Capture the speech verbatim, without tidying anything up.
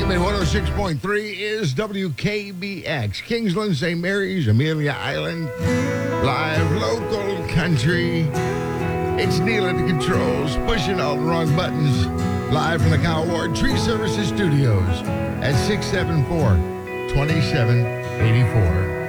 Kingman one oh six point three is W K B X. Kingsland, Saint Mary's, Amelia Island. Live local country. It's Neil at the controls, pushing all the wrong buttons. Live from the Kyle Ward Tree Services Studios at six seven four, two seven eight four.